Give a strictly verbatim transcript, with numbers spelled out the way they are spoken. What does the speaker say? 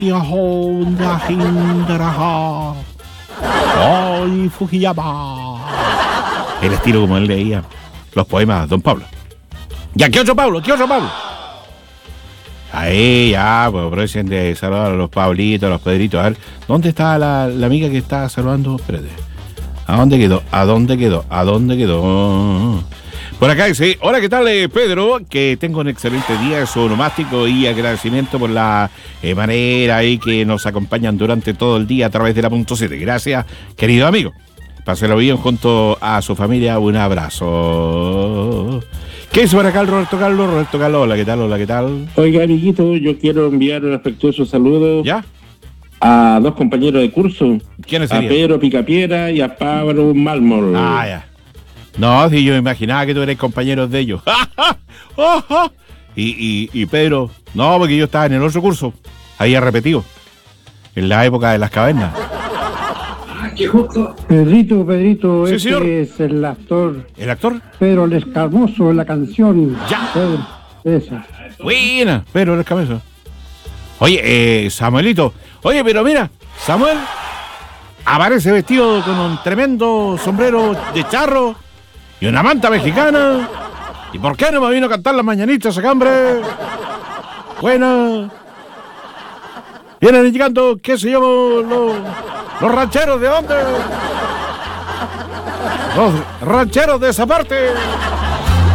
Honda Hindaraha. Hoy Fujiyama. El estilo como él leía los poemas, don Pablo. Ya, ¿qué otro Pablo? ¿Qué otro Pablo? Ahí, ya, pues aprovechen de saludar a los Pablitos, a los Pedritos. A ver, ¿dónde está la, la amiga que está saludando? Espérate. ¿A dónde quedó? ¿A dónde quedó? ¿A dónde quedó? Por acá dice, hola, ¿qué tal, eh, Pedro? Que tengo un excelente día, su onomástico y agradecimiento por la eh, manera ahí que nos acompañan durante todo el día a través de la punto siete. Gracias, querido amigo. Páselo bien junto a su familia. Un abrazo. ¿Qué hizo por acá el Roberto Carlos? Roberto Carlos, hola, ¿qué tal? Hola, ¿qué tal? Oiga, amiguito, yo quiero enviar un afectuoso saludo. ¿Ya? A dos compañeros de curso. ¿Quiénes serían? A Pedro Picapiedra y a Pablo Mármol. Ah, ya. No, si yo imaginaba que tú eres compañeros de ellos. y, y, y Pedro, no, porque yo estaba en el otro curso. Ahí repetido. En la época de las cavernas. ¡Qué justo! Pedrito, Pedrito, Sí, este señor. es el actor ¿El actor? Pedro el Escamoso en la canción. Ya. Pedro, esa. Buena, Pedro el cabeza. Oye, eh, Samuelito. Oye, pero mira, Samuel aparece vestido con un tremendo sombrero de charro y una manta mexicana. ¿Y por qué no me vino a cantar las mañanitas acá, hombre? Buena. Vienen llegando, qué sé yo, los, los rancheros de dónde. Los rancheros de esa parte.